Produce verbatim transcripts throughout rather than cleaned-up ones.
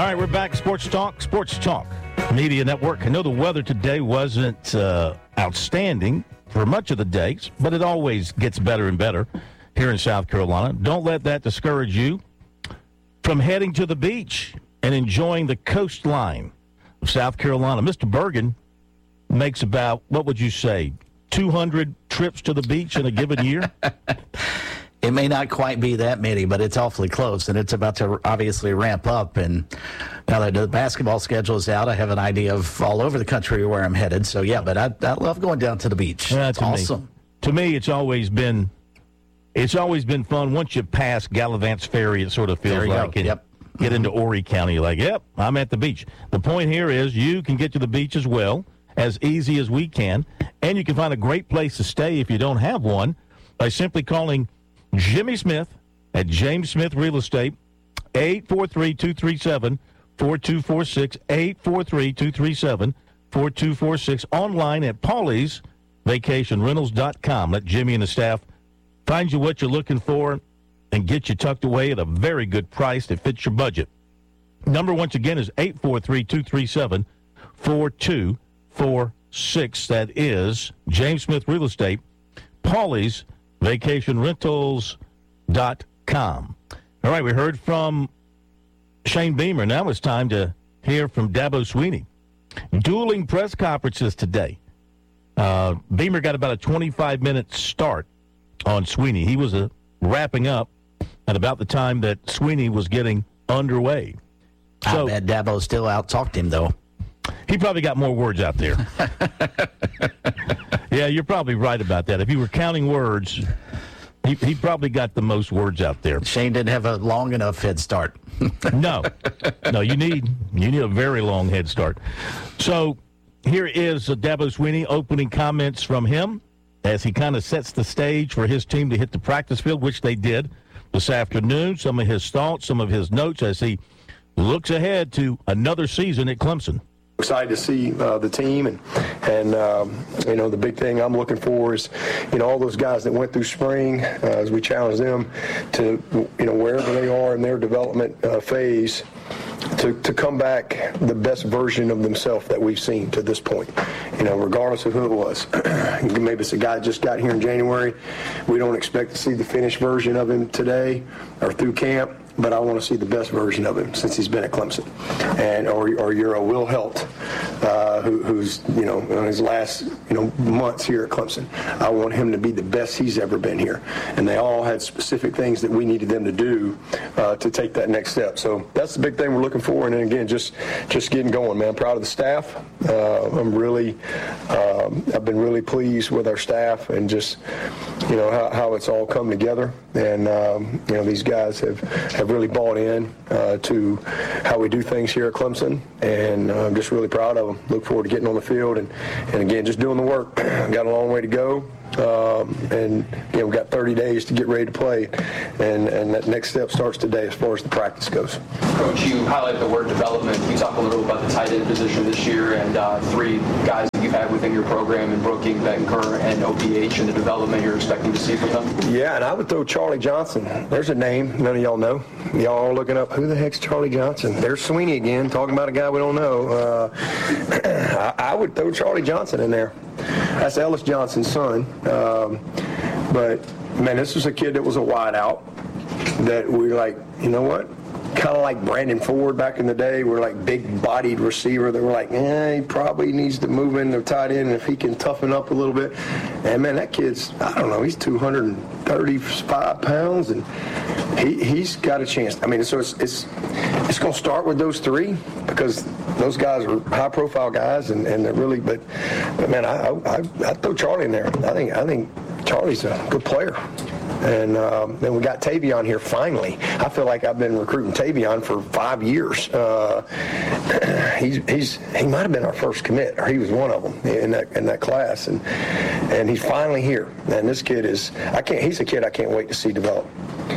All right, we're back. Sports Talk, Sports Talk Media Network. I know the weather today wasn't uh, outstanding for much of the days, but it always gets better and better here in South Carolina. Don't let that discourage you from heading to the beach and enjoying the coastline of South Carolina. Mister Bergen makes about, what would you say, two hundred trips to the beach in a given year? It may not quite be that many, but it's awfully close, and it's about to obviously ramp up. And now that the basketball schedule is out, I have an idea of all over the country where I'm headed. So, yeah, but I, I love going down to the beach. Yeah, it's to awesome. Me, to me, it's always been it's always been fun. Once you pass Gallivant's Ferry, it sort of feels like it. Yep. Get into Horry County, you're like, yep, I'm at the beach. The point here is you can get to the beach as well, as easy as we can, and you can find a great place to stay if you don't have one by simply calling Jimmy Smith at James Smith Real Estate, eight four three, two three seven, four two four six, eight four three, two three seven, four two four six, online at Pauly's Vacation Rentals dot com. Let Jimmy and the staff find you what you're looking for and get you tucked away at a very good price that fits your budget. Number, once again, is eight four three, two three seven, four two four six. That is James Smith Real Estate, Pauly's Vacation Rentals dot com. All right, we heard from Shane Beamer. Now it's time to hear from Dabo Swinney. Dueling press conferences today. Uh, Beamer got about a twenty-five minute start on Swinney. He was uh, wrapping up at about the time that Swinney was getting underway. So, I bet Dabo's still out talked him, though. He probably got more words out there. Yeah, you're probably right about that. If you were counting words, he, he probably got the most words out there. Shane didn't have a long enough head start. No. No, you need you need a very long head start. So here is uh, Dabo Swinney, opening comments from him as he kind of sets the stage for his team to hit the practice field, which they did this afternoon. Some of his thoughts, some of his notes as he looks ahead to another season at Clemson. Excited to see uh, the team, and and um, you know the big thing I'm looking for is you know all those guys that went through spring uh, as we challenge them to you know wherever they are in their development uh, phase to to come back the best version of themselves that we've seen to this point. You know, regardless of who it was. Maybe it's a guy that just got here in January. We don't expect to see the finished version of him today or through camp. But I want to see the best version of him since he's been at Clemson, and or or you're a Will Helt, uh, who, who's you know in his last you know months here at Clemson. I want him to be the best he's ever been here, and they all had specific things that we needed them to do uh, to take that next step. So that's the big thing we're looking for, and then again, just just getting going, man. I'm proud of the staff. Uh, I'm really, um, I've been really pleased with our staff, and just you know how, how it's all come together, and um, you know these guys have. have really bought in uh, to how we do things here at Clemson, and uh, I'm just really proud of them. Look forward to getting on the field and, and again, just doing the work. Got a long way to go, um, and you know, we've got thirty days to get ready to play, and, and that next step starts today as far as the practice goes. Coach, you highlight the word development. Can you talk a little about the tight end position this year and uh, three guys that you've had within your program in Brooking, Betancourt, and O P H, and the development you're expecting to see from them? Yeah, and I would throw Charlie Johnson. There's a name none of y'all know. Y'all are looking up, who the heck's Charlie Johnson? There's Swinney again, talking about a guy we don't know. Uh, I, I would throw Charlie Johnson in there. That's Ellis Johnson's son. Um, but, man, this was a kid that was a wideout that we were like, you know what? Kind of like Brandon Ford back in the day. We're like big-bodied receiver that we're like, eh, he probably needs to move in the tight end, and if he can toughen up a little bit. And, man, that kid's, I don't know, he's two hundred thirty-five pounds, and he, he's got a chance. I mean, so it's it's, it's going to start with those three because those guys are high-profile guys, and, and they're really, but, but man, I, I, I'd throw Charlie in there. I think, I think Charlie's a good player. And um, then we got Tavion here finally. I feel like I've been recruiting Tavion for five years. Uh, he's he's he might have been our first commit, or he was one of them in that in that class, and and he's finally here. And this kid is I can't. He's a kid I can't wait to see develop.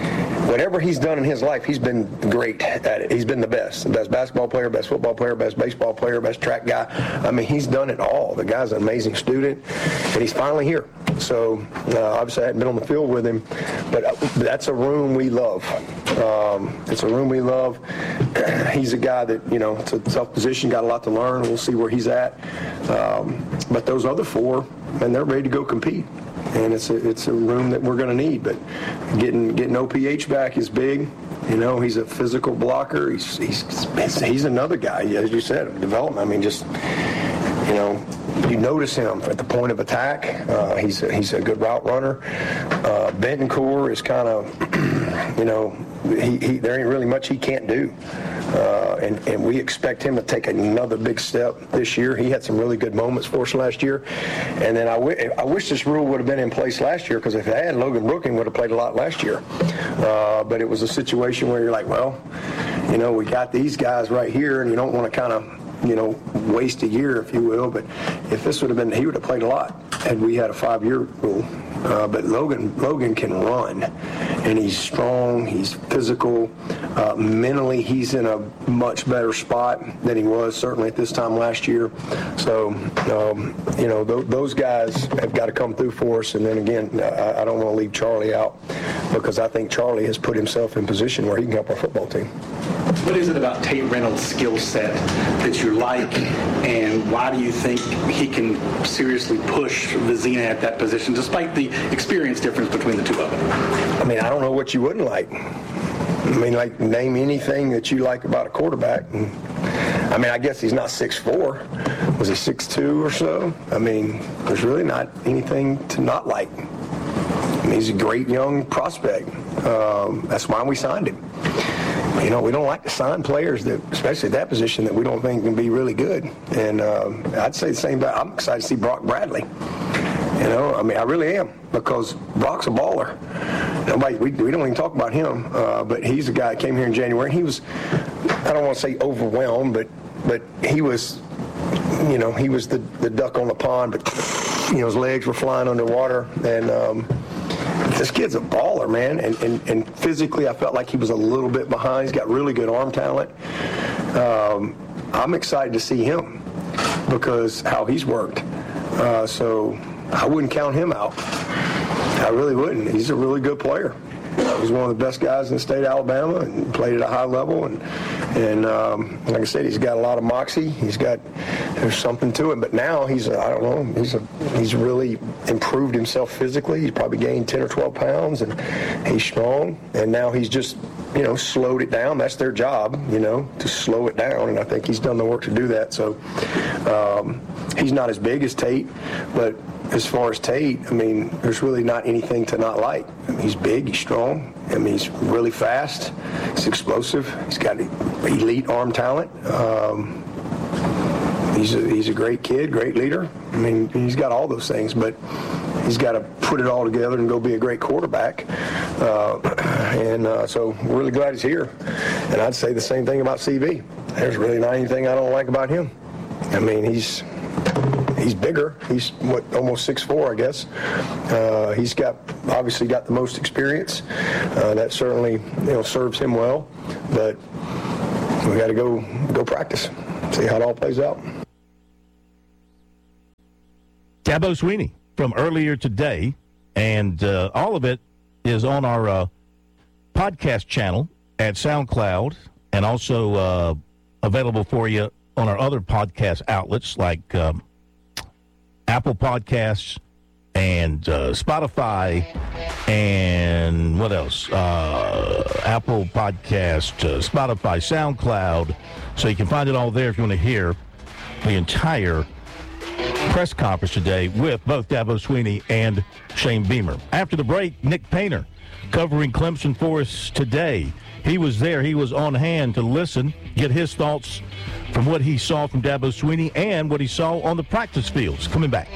whatever he's done in his life, he's been great at it. He's been the best. The best basketball player, best football player, best baseball player, best track guy. I mean, he's done it all. The guy's an amazing student, and he's finally here. So, uh, obviously, I hadn't been on the field with him, but uh, that's a room we love. Um, it's a room we love. He's a guy that, you know, it's a tough position, got a lot to learn. We'll see where he's at. Um, but those other four, man, they're ready to go compete. And it's a, it's a room that we're going to need. But getting getting O P H back is big. You know, he's a physical blocker. He's he's he's another guy, as you said, development. I mean, just, you know, you notice him at the point of attack. Uh, he's a, he's a good route runner. Uh, Bentoncourt is kind of, you know, he, he there ain't really much he can't do. Uh, and, and we expect him to take another big step this year. He had some really good moments for us last year. And then I, w- I wish this rule would have been in place last year, because if it had, Logan Brooking would have played a lot last year. Uh, but it was a situation where you're like, well, you know, we got these guys right here, and you don't want to kind of, you know, waste a year, if you will. But if this would have been, he would have played a lot had we had a five-year rule. Uh, but Logan Logan can run, and he's strong, he's physical. Uh, mentally, he's in a much better spot than he was certainly at this time last year. So, um, you know, th- those guys have got to come through for us. And then again, I, I don't want to leave Charlie out, because I think Charlie has put himself in position where he can help our football team. What is it about Tate Reynolds' skill set that you like, and why do you think he can seriously push Vezina at that position, despite the experience difference between the two of them? I mean, I don't know what you wouldn't like. I mean, like, name anything that you like about a quarterback. And, I mean, I guess he's not six foot four. Was he six foot two or so? I mean, there's really not anything to not like. I mean, he's a great young prospect. Um, that's why we signed him. You know, we don't like to sign players that, especially at that position, that we don't think can be really good. And um, I'd say the same thing. I'm excited to see Brock Bradley. You know, I mean, I really am, because Brock's a baller. Nobody, we, we don't even talk about him, uh, but he's a guy that came here in January. He was, I don't want to say overwhelmed, but but he was, you know, he was the, the duck on the pond, but, you know, his legs were flying underwater. And um, this kid's a baller, man. And, and, and physically, I felt like he was a little bit behind. He's got really good arm talent. Um, I'm excited to see him, because how he's worked. Uh, so I wouldn't count him out. I really wouldn't. He's a really good player. He's one of the best guys in the state of Alabama, and played at a high level. And, and um, like I said, he's got a lot of moxie. He's got, there's something to it. But now he's, a, I don't know, he's a, he's really improved himself physically. He's probably gained ten or twelve pounds, and he's strong. And now he's just, you know, slowed it down. That's their job, you know, to slow it down. And I think he's done the work to do that. So um, he's not as big as Tate, but as far as Tate, I mean, there's really not anything to not like. I mean, he's big, he's strong. I mean, he's really fast. He's explosive. He's got elite arm talent. Um, he's a, he's a great kid, great leader. I mean, he's got all those things, but he's got to put it all together and go be a great quarterback. Uh, and uh, so we're really glad he's here. And I'd say the same thing about C V. There's really not anything I don't like about him. I mean, he's he's bigger. He's, what, almost six foot four, I guess. Uh, he's got, obviously got the most experience. Uh, that certainly, you know, serves him well. But we got to go go practice, see how it all plays out. Dabo Swinney from earlier today, and uh, all of it is on our uh, podcast channel at SoundCloud, and also uh, available for you on our other podcast outlets like um, Apple Podcasts and uh, Spotify, and what else? Uh, Apple Podcast, uh, Spotify, SoundCloud. So you can find it all there if you want to hear the entire press conference today with both Dabo Swinney and Shane Beamer. After the break, Nick Painter covering Clemson for us today. He was there. He was on hand to listen, get his thoughts from what he saw from Dabo Swinney and what he saw on the practice fields. Coming back.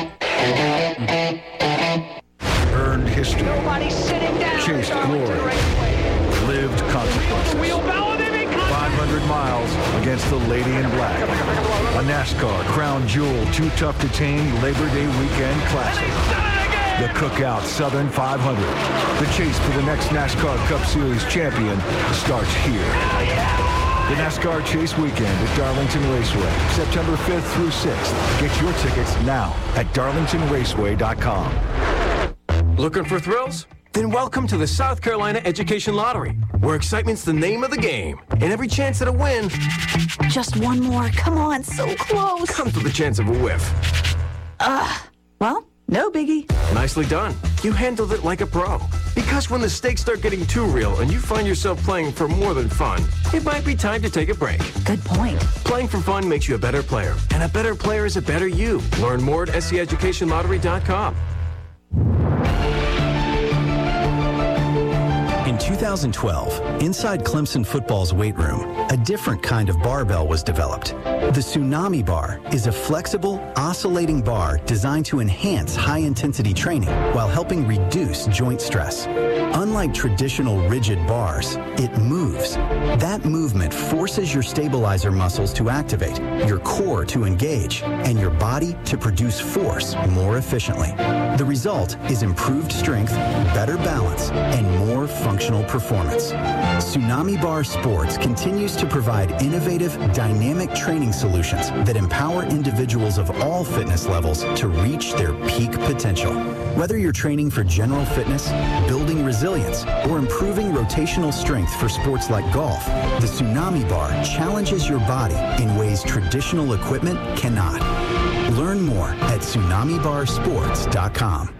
Earned history. Nobody's sitting down. Chased glory. Lived consequences. five hundred miles against the Lady in Black. A NASCAR Crown Jewel Too Tough to Tame Labor Day Weekend Classic. The Cookout Southern five hundred. The chase for the next NASCAR Cup Series champion starts here. The NASCAR Chase Weekend at Darlington Raceway, September fifth through sixth. Get your tickets now at darlington raceway dot com. Looking for thrills? Then welcome to the South Carolina Education Lottery, where excitement's the name of the game. And every chance at a win... Just one more. Come on, so close. ...comes with the chance of a whiff. Ugh. Well, no biggie. Nicely done. You handled it like a pro. Because when the stakes start getting too real and you find yourself playing for more than fun, it might be time to take a break. Good point. Playing for fun makes you a better player. And a better player is a better you. Learn more at s c education lottery dot com. In two thousand twelve, inside Clemson football's weight room, a different kind of barbell was developed. The Tsunami Bar is a flexible, oscillating bar designed to enhance high-intensity training while helping reduce joint stress. Unlike traditional rigid bars, it moves. That movement forces your stabilizer muscles to activate, your core to engage, and your body to produce force more efficiently. The result is improved strength, better balance, and more functional performance. Tsunami Bar Sports continues to provide innovative, dynamic training solutions that empower individuals of all fitness levels to reach their peak potential. Whether you're training for general fitness, building resilience, or improving rotational strength for sports like golf, the Tsunami Bar challenges your body in ways traditional equipment cannot. Learn more at tsunami bar sports dot com.